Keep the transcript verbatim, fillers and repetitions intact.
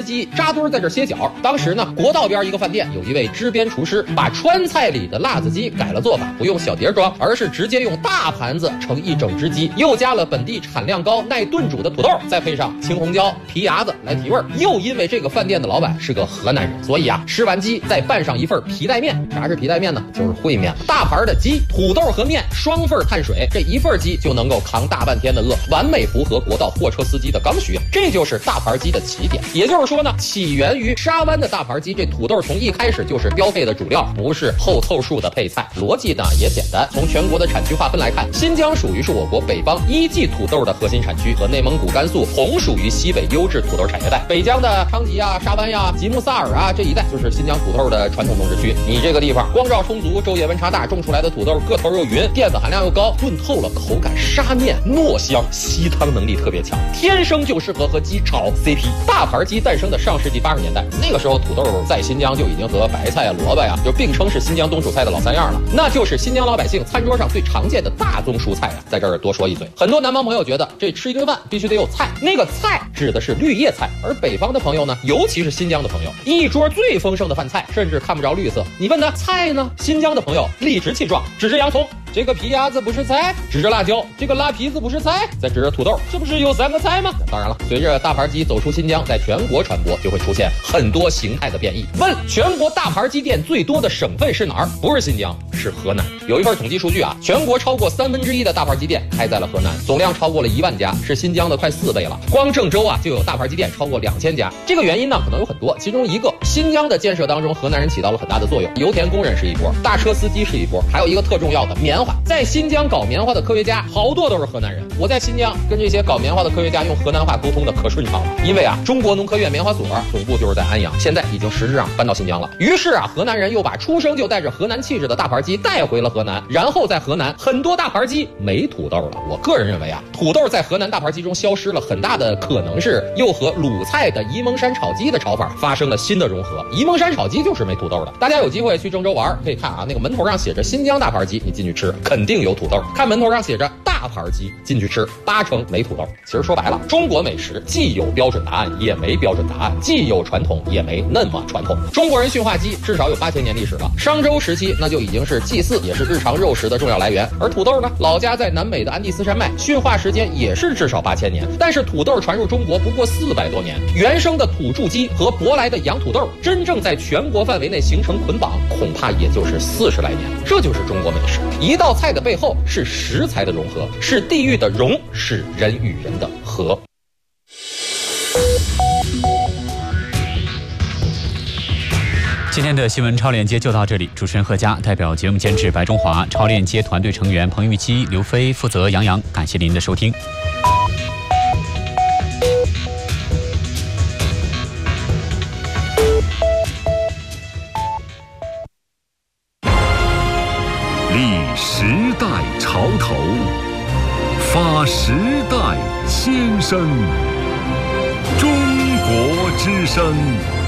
鸡扎堆在这歇脚。当时呢，国道边一个饭店有一位支边厨师，把川菜里的辣子鸡改了做法，不用小碟装，而是直接用大盘子盛一整只鸡，又加了本地产量高、耐炖煮的土豆，再配上青红椒、皮牙子来提味儿。又因为这个饭店的老板是个河南人，所以啊，吃完鸡再拌上一份皮带面。啥是皮带面呢？就是烩面。大盘的鸡、土豆和面双份碳水，这一份鸡就能够扛大半天的饿，完美符合国道货车司机的刚需。这就是大盘鸡的起点。也就是说呢，起源于沙湾的大盘鸡，这土豆从一开始就是标配的主料，不是后凑数的配菜。逻辑呢也简单，从全国的产区划分来看，新疆属于是我国北方一季土豆的核心产区，和内蒙古、甘肃同属于西北优质土豆产业带。北疆的昌吉啊、沙湾呀、吉木萨尔啊这一带就是新疆土豆的传统种植区。你这个地方光照充足，昼夜温差大，种出来的土豆个头又匀，淀粉含量又高，炖透了口感沙面糯香，吸汤能力特别强，天生就适合和鸡炒 C P。 大盘鸡诞生的上世纪八十年代，那个时候土豆在新疆就已经和白菜啊、萝卜呀、啊、就并称是新疆冬储菜的老三样了，那就是新疆老百姓餐桌上最常见的大宗蔬菜啊。在这儿多说一嘴，很多南方朋友觉得这吃一顿饭必须得有菜，那个菜指的是绿叶菜，而北方的朋友呢，尤其是新疆的朋友，一桌最丰盛的饭菜甚至看不着绿色。你问他菜呢？新疆的朋友理直气壮，指着洋葱，这个皮牙子不是菜；指着辣椒，这个辣皮子不是菜；再指着土豆，这不是有三个菜吗？当然了，随着大盘鸡走出新疆，在全国传播，就会出现很多形态的变异。问全国大盘鸡店最多的省份是哪儿？不是新疆，是河南。有一份统计数据啊，全国超过三分之一的大盘鸡店开在了河南，总量超过了一万家，是新疆的快四倍了。光郑州啊就有大盘鸡店超过两千家。这个原因呢可能有很多，其中一个，新疆的建设当中，河南人起到了很大的作用。油田工人是一波，大车司机是一波，还有一个特重要的棉花。在新疆搞棉花的科学家好多都是河南人。我在新疆跟这些搞棉花的科学家用河南话沟通的可顺畅了，因为啊，中国农科院棉花所总部就是在安阳，现在已经实质上搬到新疆了。于是啊，河南人又把出生就带着河南气质的大盘鸡带回了河南，然后在河南很多大盘鸡没土豆了。我个人认为啊，土豆在河南大盘鸡中消失了，很大的可能是又和鲁菜的沂蒙山炒鸡的炒法发生了新的融合。沂蒙山炒鸡就是没土豆的，大家有机会去郑州玩可以看啊，那个门头上写着新疆大盘鸡，你进去吃肯定有土豆。看门头上写着大盘鸡，进去吃八成没土豆。其实说白了，中国美食既有标准答案也没标准答案，既有传统也没那么传统。中国人驯化鸡至少有八千年历史了，商周时期那就已经是祭祀也是日常肉食的重要来源。而土豆呢，老家在南美的安第斯山脉，驯化时间也是至少八千年，但是土豆传入中国不过四百多年。原生的土著鸡和舶来的洋土豆真正在全国范围内形成捆绑，恐怕也就是四十来年。这就是中国美食。一道菜的背后是食材的融合，是地域的融，是人与人的和。 今天的新闻超链接就到这里，主持人贺佳，代表节目监制白中华，超链接团队成员彭玉基、刘飞，负责杨洋，感谢您的收听。 立时代潮头，发时代先声，中国之声。